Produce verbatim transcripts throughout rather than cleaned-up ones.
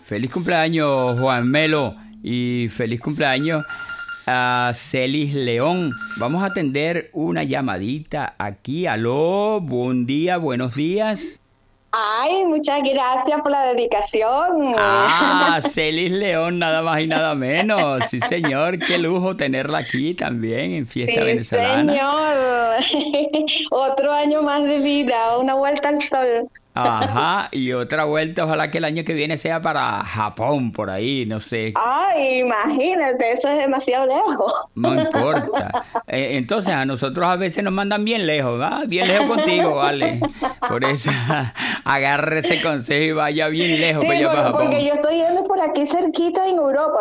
Feliz cumpleaños, Juan Melo, y feliz cumpleaños a Celis León. Vamos a atender una llamadita aquí. Aló, buen día, buenos días. Ay, muchas gracias por la dedicación. Ah, Celis León, nada más y nada menos. Sí, señor, qué lujo tenerla aquí también en Fiesta Sí, Venezolana. señor. Otro año más de vida, una vuelta al sol. Ajá, y otra vuelta, ojalá que el año que viene sea para Japón, por ahí, no sé. Ay, imagínate, eso es demasiado lejos. No importa. Eh, entonces, a nosotros a veces nos mandan bien lejos, ¿va? Bien lejos contigo, vale. Por eso, agarre ese consejo y vaya bien lejos Sí, para allá para porque, Japón. porque yo estoy yendo por aquí cerquita en Europa,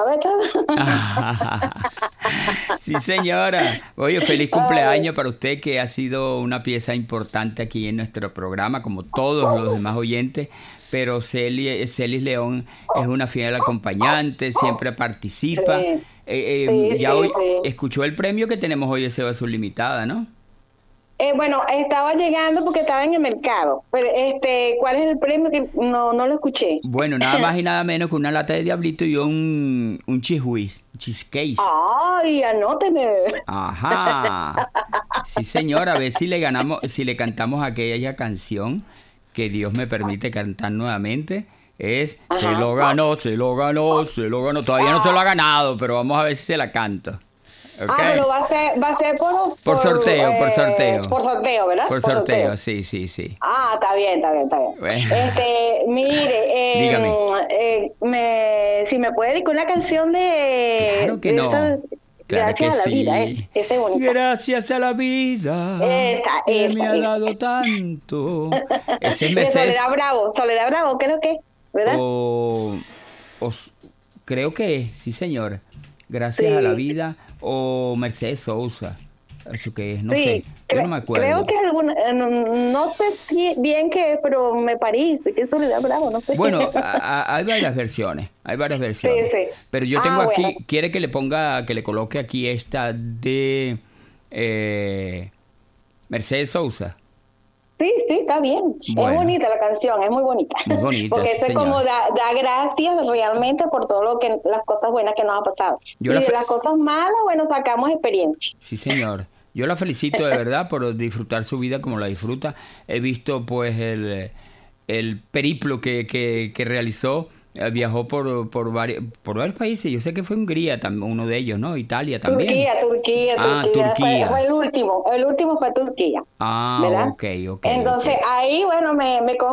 ¿ves? Sí, señora. Oye, feliz cumpleaños para usted, que ha sido una pieza importante aquí en nuestro programa, como todos los demás oyentes. Pero Celis, Celis León es una fiel acompañante, siempre participa. Sí, Eh, eh, sí, ya sí, hoy sí. escuchó el premio que tenemos hoy de Seba Azul Limitada, ¿no? Eh, bueno, estaba llegando porque estaba en el mercado. Pero, este, ¿cuál es el premio? Que no, no lo escuché. Bueno, nada más y nada menos que una lata de Diablito y un, un cheese cheesecake. Ay, anóteme. Ajá. Sí, señora, a ver si le ganamos, si le cantamos aquella canción que Dios me permite cantar nuevamente. Es Ajá. Se lo ganó, se lo ganó, se lo ganó. Todavía no se lo ha ganado, pero vamos a ver si se la canto. ¿Ok? Ah, pero va a ser, va a ser por, Por sorteo, por sorteo. Por sorteo, ¿verdad? Por sorteo, sí, sí, sí. Ah, está bien, está bien, está bien. Bueno. Este, mire, eh, Dígame. eh, me, si me puede dedicar una canción de... Claro que de no. esa- Claro Gracias que a la sí. vida, es, esa es bonita. Gracias a la vida Esa, que esa, me ha esa. dado tanto. Ese es De Mercedes. Soledad Bravo, Soledad Bravo, creo que, ¿verdad? O, o s- creo que sí, señor. Gracias Sí. a la vida. O Mercedes Sousa. Eso que es, no Sí, sé. Yo cre- no me acuerdo. creo que alguna, eh, no, no sé si- bien qué, pero me parece que es Soledad Bravo, no sé. Bueno, a- a- hay varias versiones. Hay varias versiones. Sí, sí. Pero yo Ah, tengo aquí. bueno. ¿Quiere que le ponga, que le coloque aquí esta de eh, Mercedes Sousa? Sí, sí, está bien. Bueno. Es bonita la canción, es muy bonita. Muy bonita, Porque sí, eso es señora. como da, da gracias realmente por todo lo que, las cosas buenas que nos ha pasado. Yo y la de fe- las cosas malas, bueno, sacamos experiencia. Sí, señor. Yo la felicito de verdad por disfrutar su vida como la disfruta. He visto pues el, el periplo que, que, que realizó. Eh, Viajó por, por, varios, por varios países. Yo sé que fue Hungría, tam- uno de ellos, ¿no? Italia también. Turquía, Turquía, Ah, Turquía. Turquía. Fue, fue el último, el último fue Turquía. Ah, ¿Verdad? ok, ok. Entonces ok. ahí, bueno, me, me